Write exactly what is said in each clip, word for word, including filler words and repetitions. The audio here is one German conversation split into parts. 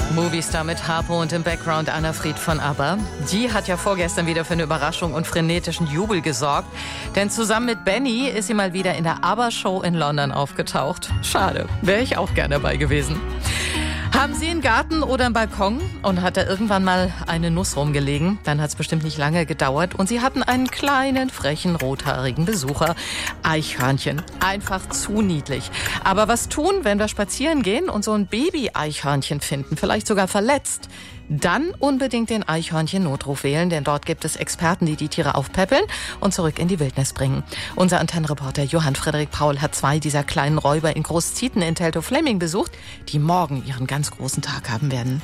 Moviestar mit Harpo und im Background Anna Fried von ABBA. Die hat ja vorgestern wieder für eine Überraschung und frenetischen Jubel gesorgt. Denn zusammen mit Benny ist sie mal wieder in der ABBA-Show in London aufgetaucht. Schade, wäre ich auch gerne dabei gewesen. Haben Sie einen Garten oder einen Balkon und hat da irgendwann mal eine Nuss rumgelegen? Dann hat es bestimmt nicht lange gedauert und Sie hatten einen kleinen, frechen, rothaarigen Besucher. Eichhörnchen. Einfach zu niedlich. Aber was tun, wenn wir spazieren gehen und so ein Baby-Eichhörnchen finden, vielleicht sogar verletzt? Dann unbedingt den Eichhörnchen-Notruf wählen, denn dort gibt es Experten, die die Tiere aufpäppeln und zurück in die Wildnis bringen. Unser Antennenreporter Johann Frederik Paul hat zwei dieser kleinen Räuber in Großzieten in Teltow-Fleming besucht, die morgen ihren ganz großen Tag haben werden.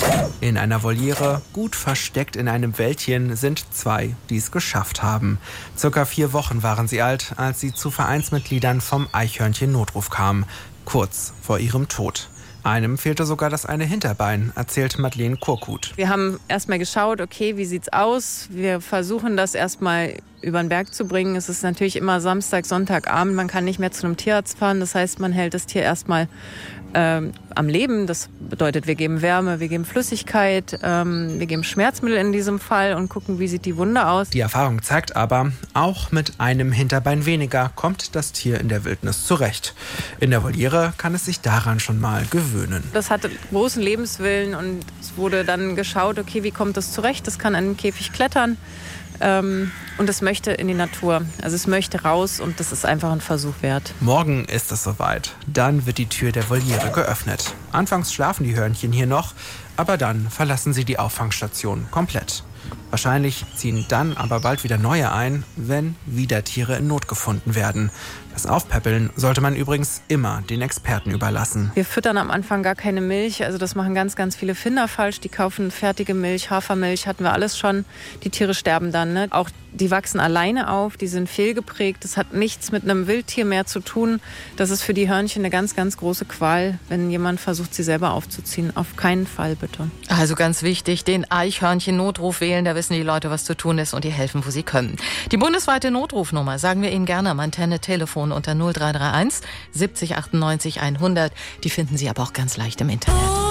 In einer Voliere, gut versteckt in einem Wäldchen, sind zwei, die es geschafft haben. Circa vier Wochen waren sie alt, als sie zu Vereinsmitgliedern vom Eichhörnchen-Notruf kamen, kurz vor ihrem Tod. Einem fehlte sogar das eine Hinterbein, erzählt Madeleine Kurkut. Wir haben erstmal geschaut, okay, wie sieht's aus? Wir versuchen das erstmal über den Berg zu bringen. Es ist natürlich immer Samstag, Sonntagabend, man kann nicht mehr zu einem Tierarzt fahren. Das heißt, man hält das Tier erstmal ähm, am Leben. Das bedeutet, wir geben Wärme, wir geben Flüssigkeit, ähm, wir geben Schmerzmittel in diesem Fall und gucken, wie sieht die Wunde aus. Die Erfahrung zeigt aber, auch mit einem Hinterbein weniger kommt das Tier in der Wildnis zurecht. In der Voliere kann es sich daran schon mal gewöhnen. Das hatte großen Lebenswillen und es wurde dann geschaut, okay, wie kommt das zurecht? Das kann an den Käfig klettern. Ähm, und es möchte in die Natur. Also es möchte raus und das ist einfach ein Versuch wert. Morgen ist es soweit. Dann wird die Tür der Voliere geöffnet. Anfangs schlafen die Hörnchen hier noch, aber dann verlassen sie die Auffangstation komplett. Wahrscheinlich ziehen dann aber bald wieder neue ein, wenn wieder Tiere in Not gefunden werden. Das Aufpäppeln sollte man übrigens immer den Experten überlassen. Wir füttern am Anfang gar keine Milch. Also das machen ganz, ganz viele Finder falsch. Die kaufen fertige Milch, Hafermilch, hatten wir alles schon. Die Tiere sterben dann. Ne? Auch die wachsen alleine auf, die sind fehlgeprägt. Das hat nichts mit einem Wildtier mehr zu tun. Das ist für die Hörnchen eine ganz, ganz große Qual, wenn jemand versucht, sie selber aufzuziehen. Auf keinen Fall, bitte. Also ganz wichtig, den Eichhörnchen-Notruf wählen. Da wissen die Leute, was zu tun ist und die helfen, wo sie können. Die bundesweite Notrufnummer sagen wir Ihnen gerne am Antenne-Telefon unter null drei drei eins siebzig achtundneunzig hundert. Die finden Sie aber auch ganz leicht im Internet.